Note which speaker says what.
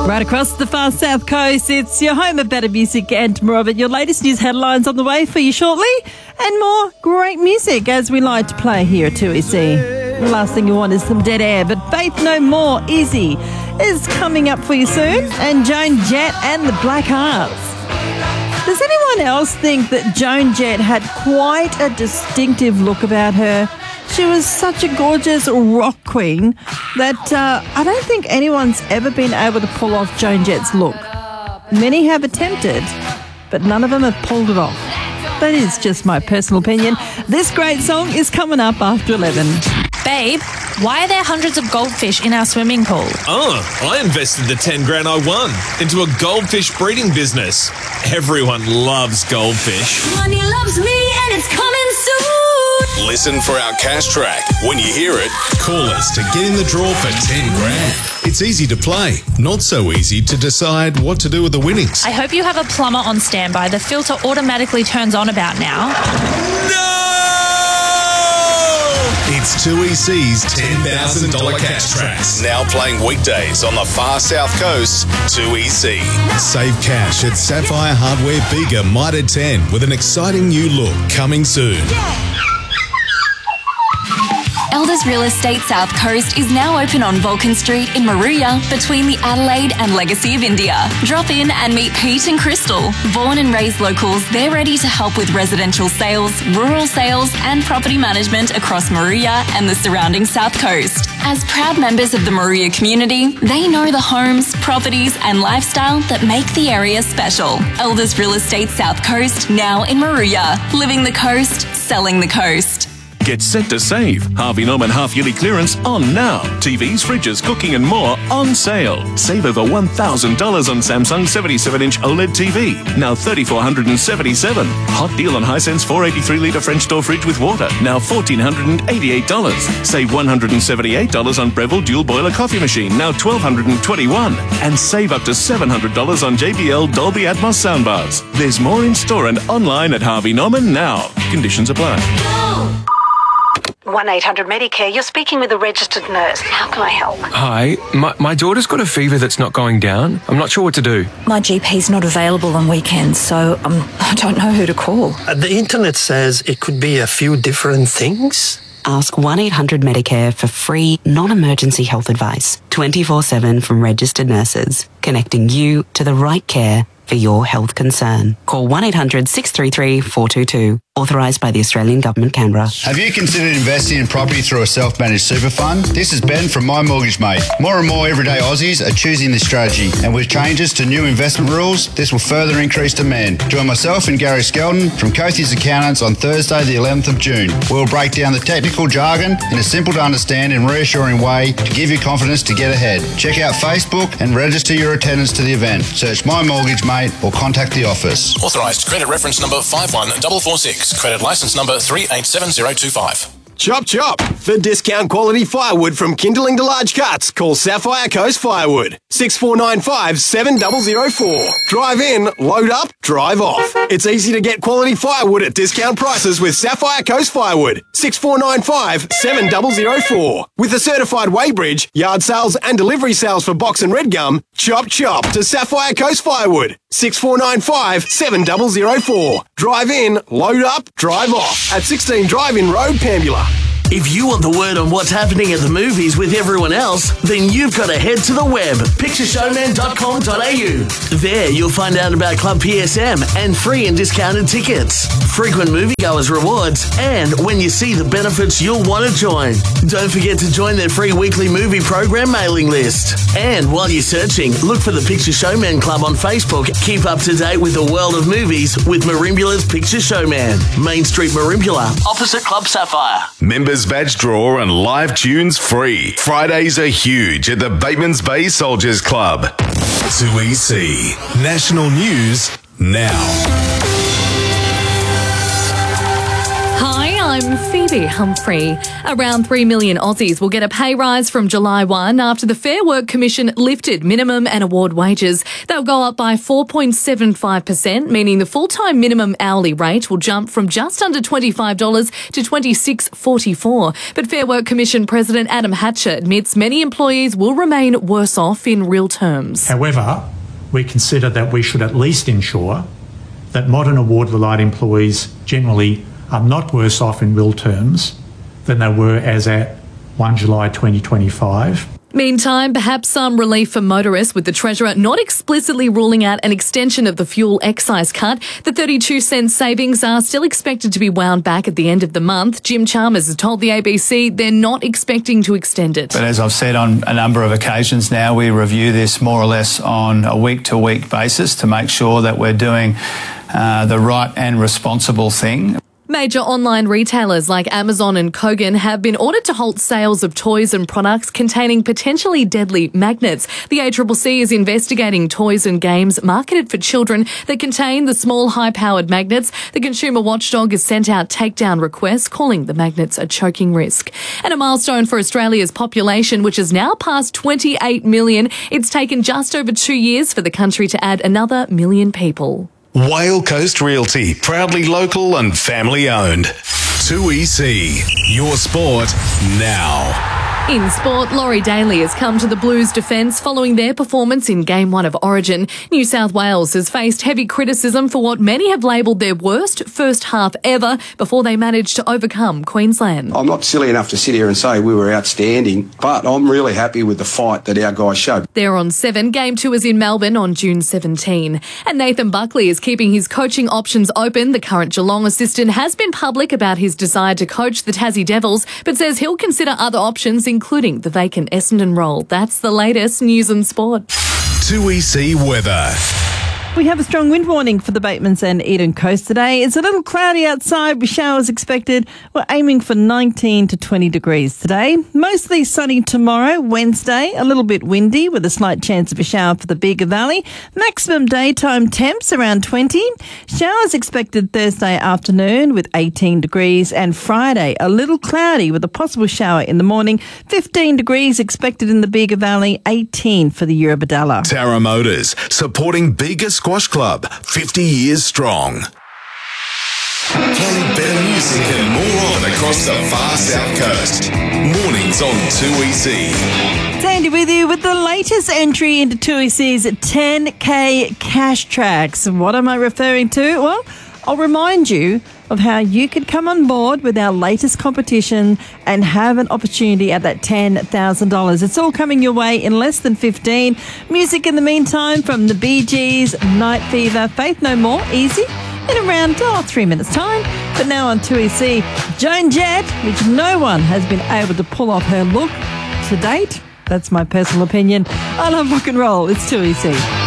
Speaker 1: Right across the far south coast, it's your home of better music and more of it. Your latest news headlines on the way for you shortly, and more great music as we like to play here at 2EC. The last thing you want is some dead air, but Faith No More, Easy, is coming up for you soon, and Joan Jett and the Black Hearts. Does anyone else think that Joan Jett had quite a distinctive look about her? She was such a gorgeous rock queen that I don't think anyone's ever been able to pull off Joan Jett's look. Many have attempted, but none of them have pulled it off. That is just my personal opinion. This great song is coming up after 11.
Speaker 2: Babe, why are there hundreds of goldfish in our swimming pool?
Speaker 3: Oh, I invested the 10 grand I won into a goldfish breeding business. Everyone loves goldfish.
Speaker 4: Money loves me and it's coming soon.
Speaker 5: Listen for our cash track. When you hear it, call us to get in the draw for 10 grand. It's easy to play, not so easy to decide what to do with the winnings.
Speaker 2: I hope you have a plumber on standby. The filter automatically turns on about now.
Speaker 5: No! It's 2EC's $10,000 cash tracks. Now playing weekdays on the far south coast, 2EC. Save cash at Sapphire Hardware Bega Mitre 10 with an exciting new look coming soon.
Speaker 6: Elders Real Estate South Coast is now open on Vulcan Street in Maruya between the Adelaide and Legacy of India. Drop in and meet Pete and Crystal. Born and raised locals, they're ready to help with residential sales, rural sales and property management across Maruya and the surrounding South Coast. As proud members of the Maruya community, they know the homes, properties and lifestyle that make the area special. Elders Real Estate South Coast, now in Maruya. Living the coast, selling the coast.
Speaker 7: Get set to save. Harvey Norman half-yearly clearance on now. TVs, fridges, cooking and more on sale. Save over $1,000 on Samsung 77-inch OLED TV. Now $3,477. Hot deal on Hisense 483-litre French door fridge with water. Now $1,488. Save $178 on Breville dual boiler coffee machine. Now $1,221. And save up to $700 on JBL Dolby Atmos soundbars. There's more in store and online at Harvey Norman now. Conditions apply.
Speaker 8: 1-800-Medicare, you're speaking with a registered nurse. How can I help?
Speaker 9: Hi, my daughter's got a fever that's not going down. I'm not sure what to do.
Speaker 10: My GP's not available on weekends, so I don't know who to call.
Speaker 11: The internet says it could be a few different things.
Speaker 12: Ask 1-800-Medicare for free, non-emergency health advice, 24/7 from registered nurses, connecting you to the right care for your health concern. Call 1-800-633-422. Authorised by the Australian Government, Canberra.
Speaker 13: Have you considered investing in property through a self-managed super fund? This is Ben from My Mortgage Mate. More and more everyday Aussies are choosing this strategy, and with changes to new investment rules, this will further increase demand. Join myself and Gary Skelton from Cothie's Accountants on Thursday the 11th of June. We'll break down the technical jargon in a simple to understand and reassuring way to give you confidence to get ahead. Check out Facebook and register your attendance to the event. Search My Mortgage Mate or contact the office.
Speaker 5: Authorised credit reference number 51446. Credit licence number 387025.
Speaker 14: Chop chop! For discount quality firewood from kindling to large cuts, call Sapphire Coast Firewood. 6495 7004. Drive in, load up, drive off. It's easy to get quality firewood at discount prices with Sapphire Coast Firewood. 6495 7004. With a certified weighbridge, yard sales and delivery sales for box and red gum, chop chop to Sapphire Coast Firewood. 6495 7004. Drive in, load up, drive off. At 16 Drive-In Road, Pambula.
Speaker 15: If you want the word on what's happening at the movies with everyone else, then you've got to head to the web, pictureshowman.com.au. There you'll find out about Club PSM and free and discounted tickets, frequent moviegoers rewards, and when you see the benefits you'll want to join. Don't forget to join their free weekly movie program mailing list. And while you're searching, look for the Picture Showman Club on Facebook. Keep up to date with the world of movies with Marimbula's Picture Showman. Main Street Marimbula, opposite Club Sapphire.
Speaker 5: Members badge draw and live tunes free. Fridays are huge at the Batemans Bay Soldiers Club. 2EC. National News now.
Speaker 16: Hi, I'm Phoebe Humphrey. Around 3 million Aussies will get a pay rise from July 1 after the Fair Work Commission lifted minimum and award wages. They'll go up by 4.75%, meaning the full-time minimum hourly rate will jump from just under $25 to $26.44. But Fair Work Commission President Adam Hatcher admits many employees will remain worse off in real terms.
Speaker 17: However, we consider that we should at least ensure that modern award-relied employees generally are not worse off in real terms than they were as at 1 July 2025.
Speaker 16: Meantime, perhaps some relief for motorists, with the Treasurer not explicitly ruling out an extension of the fuel excise cut. The 32-cent savings are still expected to be wound back at the end of the month. Jim Chalmers has told the ABC they're not expecting to extend it.
Speaker 18: But as I've said on a number of occasions now, we review this more or less on a week-to-week basis to make sure that we're doing the right and responsible thing.
Speaker 16: Major online retailers like Amazon and Kogan have been ordered to halt sales of toys and products containing potentially deadly magnets. The ACCC is investigating toys and games marketed for children that contain the small, high-powered magnets. The consumer watchdog has sent out takedown requests, calling the magnets a choking risk. And a milestone for Australia's population, which has now passed 28 million. It's taken just over 2 years for the country to add another million people.
Speaker 5: Whale Coast Realty, proudly local and family owned. 2EC, your sport now.
Speaker 16: In sport, Laurie Daly has come to the Blues' defence following their performance in Game 1 of Origin. New South Wales has faced heavy criticism for what many have labelled their worst first half ever before they managed to overcome Queensland.
Speaker 19: I'm not silly enough to sit here and say we were outstanding, but I'm really happy with the fight that our guys showed.
Speaker 16: They're on 7. Game 2 is in Melbourne on June 17. And Nathan Buckley is keeping his coaching options open. The current Geelong assistant has been public about his desire to coach the Tassie Devils, but says he'll consider other options, including the vacant Essendon role. That's the latest news and sport.
Speaker 5: 2EC weather.
Speaker 1: We have a strong wind warning for the Batemans and Eden Coast today. It's a little cloudy outside with showers expected. We're aiming for 19 to 20 degrees today. Mostly sunny tomorrow, Wednesday. A little bit windy with a slight chance of a shower for the Bega Valley. Maximum daytime temps around 20. Showers expected Thursday afternoon with 18 degrees. And Friday, a little cloudy with a possible shower in the morning. 15 degrees expected in the Bega Valley, 18 for the Eurobodalla.
Speaker 5: Tara Motors, supporting Bega Squash Club, 50 years strong. Playing better music and more on across the far south coast. Mornings on 2EC.
Speaker 1: Sandy with you with the latest entry into 2EC's 10K cash tracks. What am I referring to? Well, I'll remind you of how you could come on board with our latest competition and have an opportunity at that $10,000. It's all coming your way in less than 15. Music in the meantime from the Bee Gees, Night Fever, Faith No More, Easy, in around 3 minutes' time. But now on 2EC, Joan Jett, which no one has been able to pull off her look to date. That's my personal opinion. I love rock and roll. It's 2EC.